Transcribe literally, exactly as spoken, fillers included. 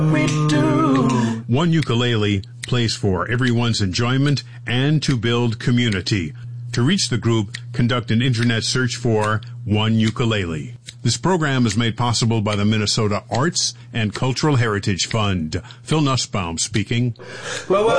we do. One Ukulele plays for everyone's enjoyment and to build community. To reach the group, conduct an internet search for One Ukulele. This program is made possible by the Minnesota Arts and Cultural Heritage Fund. Phil Nussbaum speaking. Well, well,